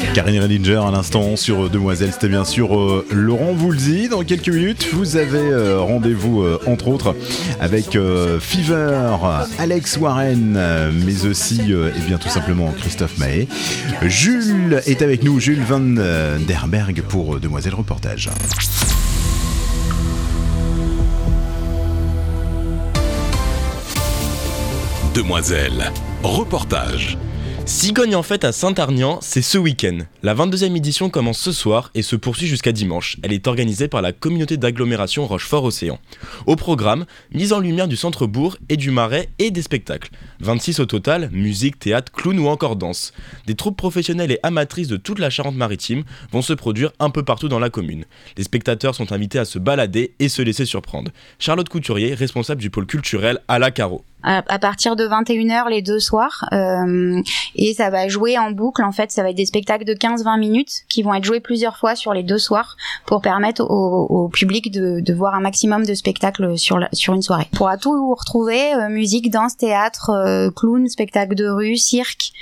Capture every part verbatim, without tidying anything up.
Karine Reininger à l'instant sur Demoiselle, c'était bien sûr euh, Laurent Voulzy. Dans quelques minutes, vous avez euh, rendez-vous euh, entre autres avec euh, Fever, Alex Warren, euh, mais aussi euh, et bien tout simplement Christophe Mahé. Jules est avec nous, Jules Van der Berg pour euh, Demoiselle Reportage. Demoiselle Reportage. Cigogne en fête à Saint-Arnian, c'est ce week-end. La vingt-deuxième édition commence ce soir et se poursuit jusqu'à dimanche. Elle est organisée par la communauté d'agglomération Rochefort-Océan. Au programme, mise en lumière du centre-bourg et du Marais et des spectacles. vingt-six au total, musique, théâtre, clown ou encore danse. Des troupes professionnelles et amatrices de toute la Charente-Maritime vont se produire un peu partout dans la commune. Les spectateurs sont invités à se balader et se laisser surprendre. Charlotte Couturier, responsable du pôle culturel à la Caro. À, à partir de vingt et une heures les deux soirs euh, et ça va jouer en boucle. En fait, ça va être des spectacles de quinze à vingt minutes qui vont être joués plusieurs fois sur les deux soirs pour permettre au, au public de, de voir un maximum de spectacles sur, la, sur une soirée. On pourra tout retrouver, euh, musique, danse, théâtre, euh, clown, spectacle de rue, cirque,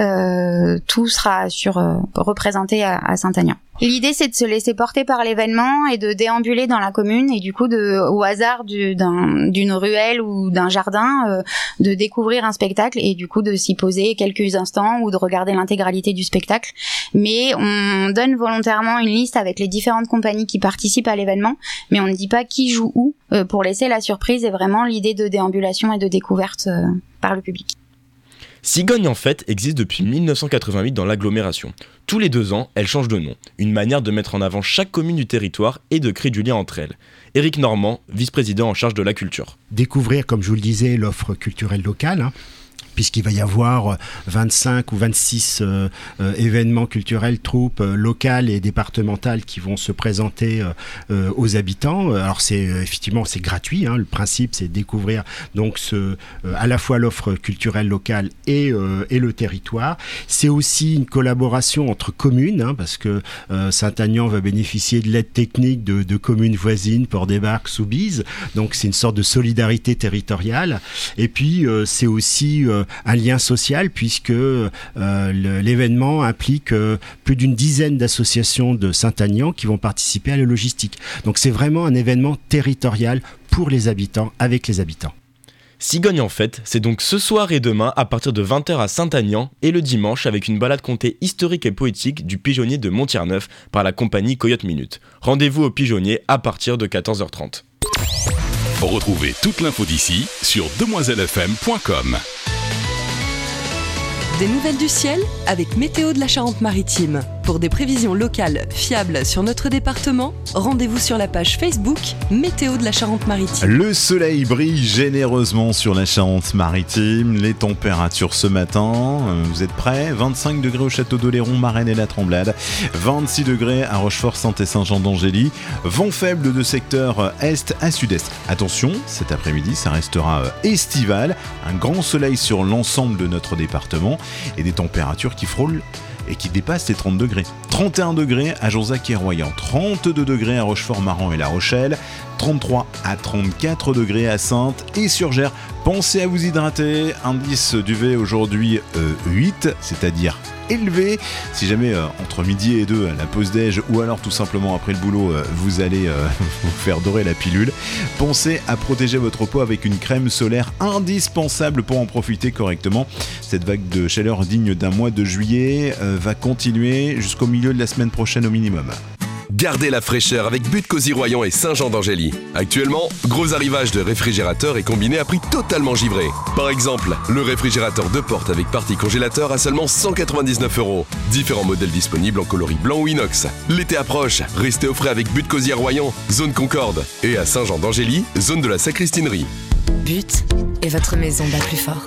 euh, tout sera sur, euh, représenté à, à Saint-Agnan. L'idée, c'est de se laisser porter par l'événement et de déambuler dans la commune et du coup, de, au hasard du, d'un, d'une ruelle ou d'un jardin, euh, de découvrir un spectacle et du coup de s'y poser quelques instants ou de regarder l'intégralité du spectacle. Mais on donne volontairement une liste avec les différentes compagnies qui participent à l'événement, mais on ne dit pas qui joue où euh, pour laisser la surprise et vraiment l'idée de déambulation et de découverte euh, par le public. Cigogne en fête existe depuis dix-neuf cent quatre-vingt-huit dans l'agglomération. Tous les deux ans, elle change de nom. Une manière de mettre en avant chaque commune du territoire et de créer du lien entre elles. Éric Normand, vice-président en charge de la culture. Découvrir, comme je vous le disais, l'offre culturelle locale, hein, puisqu'il va y avoir vingt-cinq ou vingt-six euh, euh, événements culturels, troupes euh, locales et départementales qui vont se présenter euh, euh, aux habitants. Alors c'est euh, effectivement c'est gratuit, hein, le principe c'est de découvrir donc ce, euh, à la fois l'offre culturelle locale et, euh, et le territoire. C'est aussi une collaboration entre communes, hein, parce que euh, Saint-Agnan va bénéficier de l'aide technique de, de communes voisines, Port-des-Barques, Soubise, donc c'est une sorte de solidarité territoriale. Et puis euh, c'est aussi euh, un lien social puisque euh, le, l'événement implique euh, plus d'une dizaine d'associations de Saint-Agnan qui vont participer à la logistique. Donc c'est vraiment un événement territorial pour les habitants, avec les habitants. Cigogne en fête, c'est donc ce soir et demain à partir de vingt heures à Saint-Agnan et le dimanche avec une balade contée historique et poétique du Pigeonnier de Montier-Neuf par la compagnie Coyote Minute. Rendez-vous au Pigeonnier à partir de quatorze heures trente. Retrouvez toute l'info d'ici sur demoiselle f m point com. Des nouvelles du ciel avec Météo de la Charente-Maritime. Pour des prévisions locales fiables sur notre département, rendez-vous sur la page Facebook Météo de la Charente-Maritime. Le soleil brille généreusement sur la Charente-Maritime. Les températures ce matin, vous êtes prêts ? vingt-cinq degrés au château d'Oléron, Marennes et la Tremblade. vingt-six degrés à Rochefort, Saint et Saint-Jean-d'Angély. Vent faible de secteur est à sud-est. Attention, cet après-midi, ça restera estival. Un grand soleil sur l'ensemble de notre département et des températures qui frôlent et qui dépassent les trente degrés. trente et un degrés à Jonzac et Royan, trente-deux degrés à Rochefort-Maran et La Rochelle, trente-trois à trente-quatre degrés à Saintes et sur Gers. Pensez à vous hydrater, indice d'U V aujourd'hui euh, huit, c'est-à-dire élevé. Si jamais euh, entre midi et deux, la pause déj ou alors tout simplement après le boulot, euh, vous allez euh, vous faire dorer la pilule, pensez à protéger votre peau avec une crème solaire indispensable pour en profiter correctement. Cette vague de chaleur digne d'un mois de juillet euh, va continuer jusqu'au milieu de la semaine prochaine au minimum. Gardez la fraîcheur avec But Cosy Royan et Saint-Jean-d'Angély. Actuellement, gros arrivage de réfrigérateurs et combinés à prix totalement givré. Par exemple, le réfrigérateur deux portes avec partie congélateur à seulement cent quatre-vingt-dix-neuf euros. Différents modèles disponibles en coloris blanc ou inox. L'été approche, restez au frais avec But Cosy à Royan, zone Concorde. Et à Saint-Jean-d'Angély, zone de la Sacristinerie. But est votre maison bat plus fort.